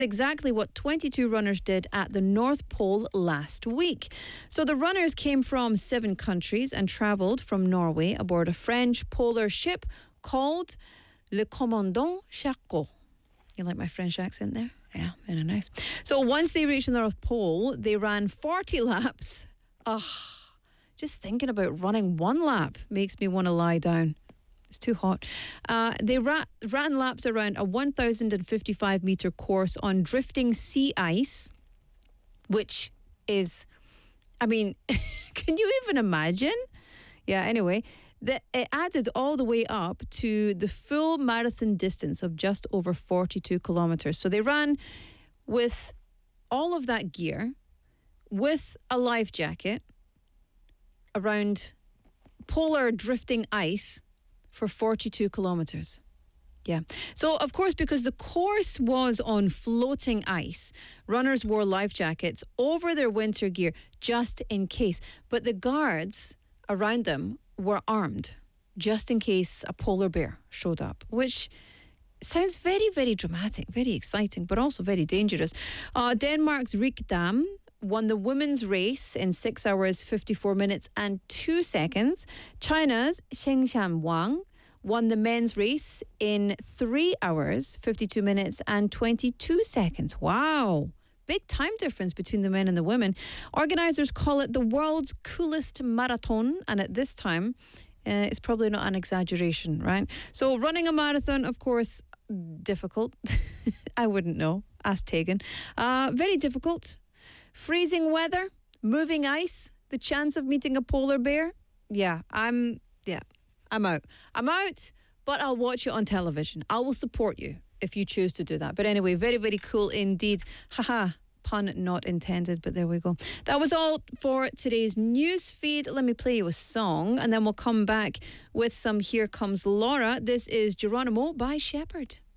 exactly what 22 runners did at the North Pole last week. So the runners came from 7 countries and travelled from Norway aboard a French polar ship called Le Commandant Charcot. You like my French accent there? Yeah, very nice. So once they reached the North Pole, they ran 40 laps. Just thinking about running one lap makes me want to lie down. It's too hot. They ran laps around a 1,055 metre course on drifting sea ice, which is, I mean, can you even imagine? Yeah, anyway, it added all the way up to the full marathon distance of just over 42 kilometres. So they ran with all of that gear, with a life jacket, around polar drifting ice, for 42 kilometres. Yeah. So, of course, because the course was on floating ice, runners wore life jackets over their winter gear just in case. But the guards around them were armed just in case a polar bear showed up, which sounds very, very dramatic, very exciting, but also very dangerous. Denmark's Rick Dam won the women's race in 6 hours, 54 minutes and 2 seconds. China's Shengshan Wang won the men's race in 3 hours, 52 minutes and 22 seconds. Wow. Big time difference between the men and the women. Organisers call it the world's coolest marathon, and at this time, it's probably not an exaggeration, right? So running a marathon, of course, difficult. I wouldn't know. Ask Tegan. Very difficult. Freezing weather, moving ice, the chance of meeting a polar bear. I'm out. I'm out, but I'll watch it on television. I will support you if you choose to do that. But anyway, very, very cool indeed. Haha, pun not intended, but there we go. That was all for today's news feed. Let me play you a song and then we'll come back with some Here Comes Laura. This is Geronimo by Shepherd.